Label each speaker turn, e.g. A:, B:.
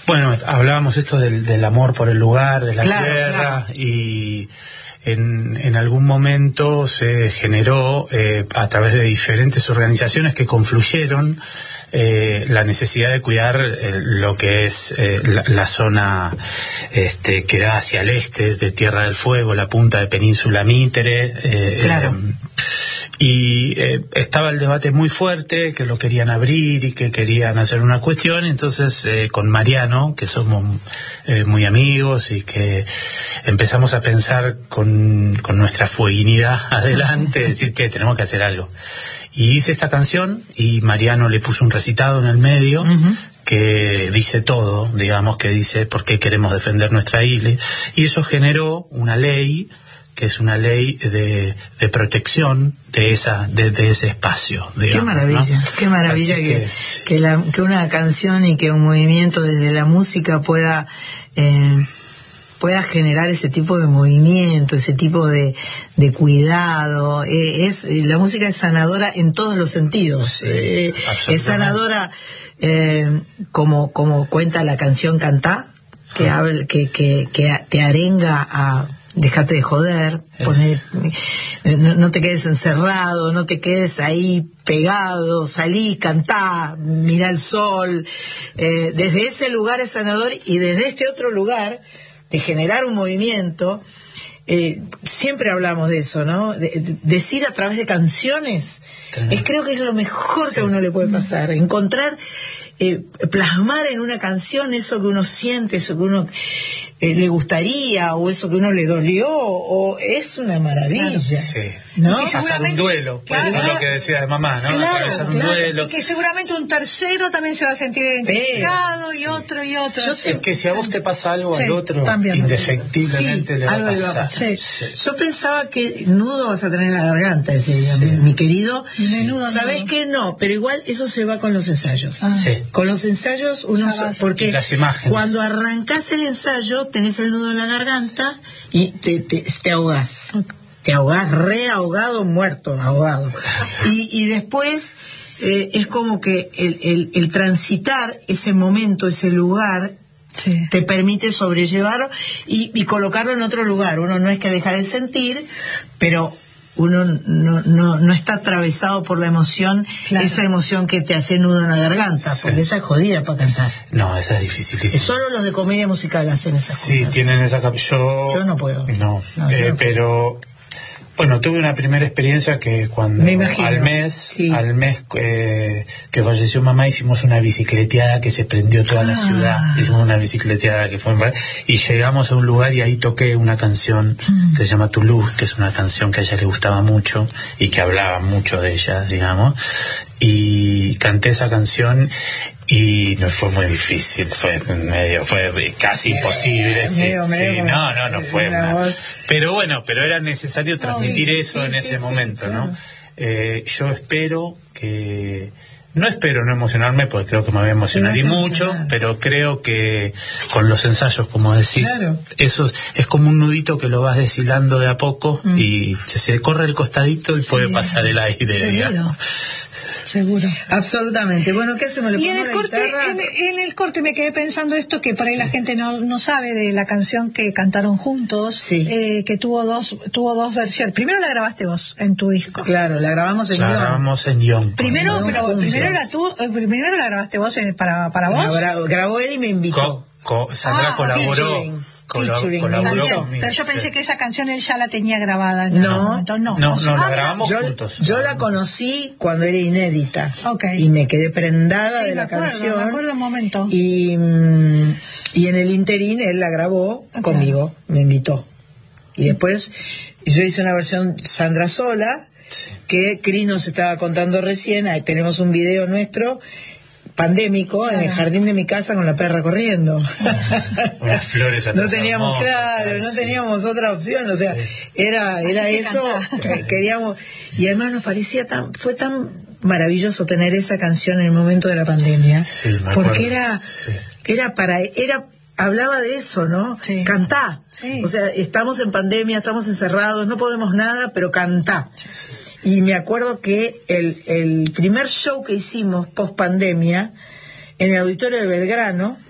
A: Bueno, hablábamos esto del amor por el lugar, de la tierra, y en algún momento se generó a través de diferentes organizaciones que confluyeron la necesidad de cuidar lo que es la zona que da hacia el este de Tierra del Fuego, la punta de Península Mitre, y estaba el debate muy fuerte, que lo querían abrir y que querían hacer una cuestión. Entonces con Mariano, que somos muy amigos y que empezamos a pensar con nuestra fueguinidad adelante, decir, che, tenemos que hacer algo. Y hice esta canción y Mariano le puso un recitado en el medio que dice todo, digamos, que dice por qué queremos defender nuestra isla, y eso generó una ley que es una ley de protección de ese espacio, digamos,
B: qué maravilla, ¿no? Qué maravilla que una canción y que un movimiento desde la música pueda generar ese tipo de movimiento, ese tipo de cuidado. La música es sanadora en todos los sentidos.
A: Sí,
B: es sanadora como cuenta la canción Cantá, que habla, que te arenga a déjate de joder, no te quedes encerrado, no te quedes ahí pegado, salí, cantá, mirá el sol. Desde ese lugar es sanador, y desde este otro lugar de generar un movimiento, siempre hablamos de eso, ¿no? Decir a través de canciones, creo que es lo mejor que a uno le puede pasar, encontrar, plasmar en una canción eso que uno siente, eso que uno le gustaría, o eso que uno le dolió, o es una maravilla. Claro,
A: sí.
B: ¿No?
A: Pasar un duelo, es lo que decía de mamá, ¿no? Pasar un duelo.
C: Y que seguramente un tercero también se va a sentir identificado, y otro.
A: Es que si a vos te pasa algo, al otro también, indefectiblemente le va a pasar.
B: Yo pensaba que nudo vas a tener en la garganta ese día, mi querido. ¿Sabés que no? Pero igual eso se va con los ensayos. Con los ensayos porque
A: las imágenes.
B: Cuando arrancás el ensayo tenés el nudo en la garganta y te ahogás. Te ahogás, ahogado, muerto, ahogado. Y después es como que el transitar ese momento, ese lugar, te permite sobrellevar y colocarlo en otro lugar. Uno no es que deja de sentir, pero uno no está atravesado por la emoción, esa emoción que te hace nudo en la garganta, porque esa es jodida para cantar.
A: No, esa es dificilísima.
B: Solo los de comedia musical hacen esas cosas.
A: Sí, tienen esa
B: yo no puedo.
A: Pero bueno, tuve una primera experiencia que cuando al mes que falleció mamá, hicimos una bicicleteada que se prendió toda la ciudad. Hicimos una bicicleteada que fue y llegamos a un lugar y ahí toqué una canción que se llama Tu Luz, que es una canción que a ella le gustaba mucho y que hablaba mucho de ella, y canté esa canción y no fue muy difícil, fue casi imposible. No fue pero era necesario transmitir eso en ese momento, ¿no? Yo espero que no emocionarme, porque creo que me voy a emocionar y mucho, pero creo que con los ensayos, como decís, eso es como un nudito que lo vas deshilando de a poco y se corre el costadito y puede pasar el aire, digamos.
B: Seguro, absolutamente. Bueno, ¿qué hacemos?
C: Y en el corte me quedé pensando esto, que por ahí la gente no sabe de la canción que cantaron juntos, que tuvo dos versiones. Primero la grabaste vos en tu disco.
B: Claro, la grabamos en Ion.
C: Primero la grabaste vos para vos.
B: Grabó él y me invitó.
A: Sandra colaboró. Colaboró.
C: Pero yo pensé que esa canción él ya la tenía grabada.
A: No, la grabamos juntos.
B: Yo la conocí cuando era inédita. Y me quedé prendada de la canción.
C: Me acuerdo un momento.
B: Y en el interín él la grabó conmigo, me invitó. Y después yo hice una versión Sandra sola, que Cris nos estaba contando recién. Ahí tenemos un video nuestro pandémico en el jardín de mi casa con la perra corriendo.
A: Unas flores atrás.
B: No teníamos otra opción, o sea, era eso, queríamos, y además nos parecía fue tan maravilloso tener esa canción en el momento de la pandemia, porque hablaba de eso, ¿no? Cantá. O sea, estamos en pandemia, estamos encerrados, no podemos nada, pero cantá. Y me acuerdo que el primer show que hicimos post pandemia en el auditorio de Belgrano,